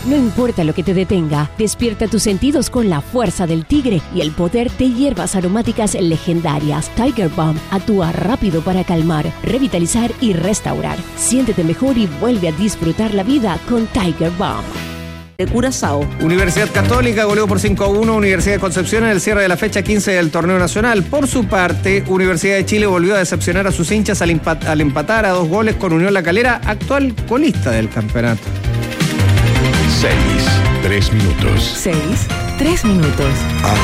No importa lo que te detenga, despierta tus sentidos con la fuerza del tigre y el poder de hierbas aromáticas legendarias. Tiger Balm actúa rápido para calmar, revitalizar y restaurar. Siéntete mejor y vuelve a disfrutar la vida con Tiger Balm. De Curazao. Universidad Católica goleó por 5-1 Universidad de Concepción en el cierre de la fecha 15 del torneo nacional. Por su parte, Universidad de Chile volvió a decepcionar a sus hinchas al empatar a 2 goles con Unión La Calera, actual colista del campeonato. 6, 3 minutos. 6, 3 minutos.